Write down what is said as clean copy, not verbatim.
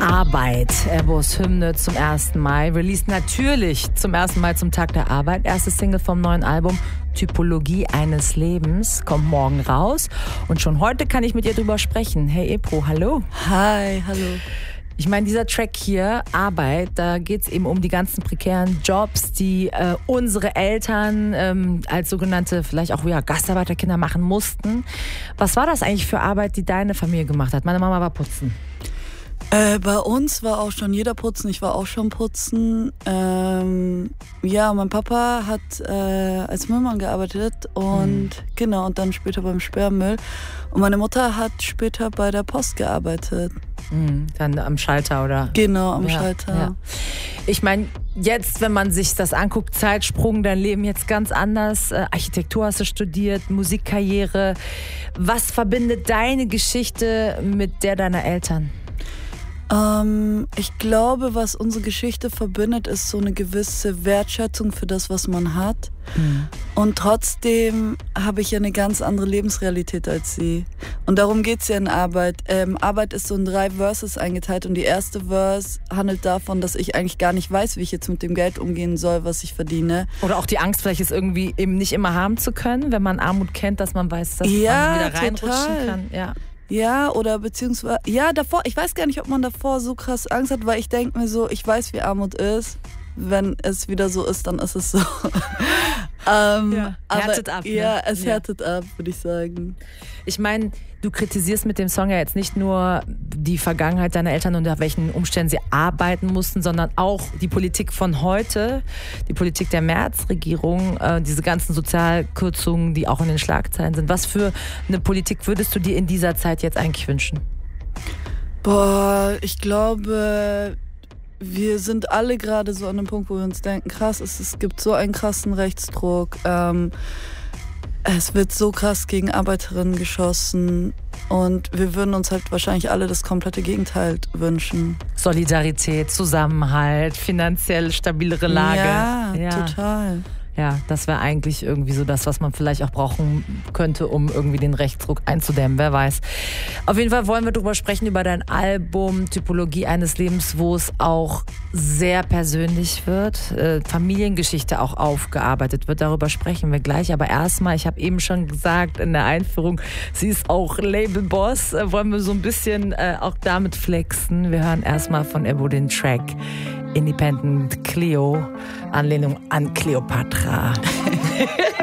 Arbeit, Erbos Hymne zum 1. Mai, released natürlich zum 1. Mai zum Tag der Arbeit. Erste Single vom neuen Album Typologie eines Lebens kommt morgen raus. Und schon heute kann ich mit ihr drüber sprechen. Hey Ebro, hallo. Hi, hallo. Ich meine, dieser Track hier, Arbeit, da geht es eben um die ganzen prekären Jobs, die unsere Eltern als sogenannte, vielleicht auch Gastarbeiterkinder machen mussten. Was war das eigentlich für Arbeit, die deine Familie gemacht hat? Meine Mama war putzen. Bei uns war auch schon jeder putzen, ich war auch schon putzen. Mein Papa hat als Müllmann gearbeitet und genau, und dann später beim Sperrmüll. Und meine Mutter hat später bei der Post gearbeitet. Dann am Schalter, oder? Genau, am Schalter. Ja. Ich meine, jetzt, wenn man sich das anguckt, Zeitsprung, dein Leben jetzt ganz anders. Architektur hast du studiert, Musikkarriere. Was verbindet deine Geschichte mit der deiner Eltern? Ich glaube, was unsere Geschichte verbindet, ist so eine gewisse Wertschätzung für das, was man hat. Und trotzdem habe ich ja eine ganz andere Lebensrealität als sie. Und darum geht es ja in Arbeit. Arbeit ist so in 3 Verses eingeteilt und die erste Verse handelt davon, dass ich eigentlich gar nicht weiß, wie ich jetzt mit dem Geld umgehen soll, was ich verdiene. Oder auch die Angst, vielleicht es irgendwie eben nicht immer haben zu können, wenn man Armut kennt, dass man weiß, dass man wieder reinrutschen kann. Ja, oder beziehungsweise, davor, ich weiß gar nicht, ob man davor so krass Angst hat, weil ich denke mir so, ich weiß, wie Armut ist. Wenn es wieder so ist, dann ist es so. Härtet ab. Ne? Ja, es härtet ab, würde ich sagen. Ich meine, du kritisierst mit dem Song ja jetzt nicht nur die Vergangenheit deiner Eltern, unter welchen Umständen sie arbeiten mussten, sondern auch die Politik von heute, die Politik der Merz-Regierung, diese ganzen Sozialkürzungen, die auch in den Schlagzeilen sind. Was für eine Politik würdest du dir in dieser Zeit jetzt eigentlich wünschen? Ich glaube, wir sind alle gerade so an dem Punkt, wo wir uns denken, krass, es gibt so einen krassen Rechtsdruck. Es wird so krass gegen Arbeiterinnen geschossen und wir würden uns halt wahrscheinlich alle das komplette Gegenteil wünschen. Solidarität, Zusammenhalt, finanziell stabilere Lage. Ja, total. Ja, das wäre eigentlich irgendwie so das, was man vielleicht auch brauchen könnte, um irgendwie den Rechtsdruck einzudämmen, wer weiß. Auf jeden Fall wollen wir darüber sprechen, über dein Album Typologie eines Lebens, wo es auch sehr persönlich wird, Familiengeschichte auch aufgearbeitet wird, darüber sprechen wir gleich. Aber erstmal, ich habe eben schon gesagt in der Einführung, sie ist auch Labelboss, wollen wir so ein bisschen auch damit flexen. Wir hören erstmal von Ebo den Track Independent Cleo, Anlehnung an Cleopatra.